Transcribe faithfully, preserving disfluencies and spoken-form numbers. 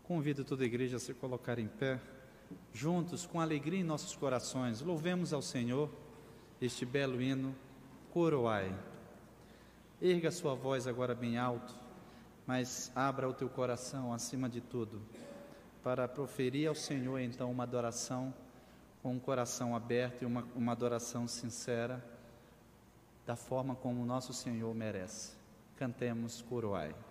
Convido toda a igreja a se colocar em pé, juntos, com alegria em nossos corações, louvemos ao Senhor este belo hino, Coroai. Erga sua voz agora bem alto, mas abra o teu coração acima de tudo, para proferir ao Senhor então uma adoração com um coração aberto e uma, uma adoração sincera, da forma como o nosso Senhor merece. Cantemos Coroai.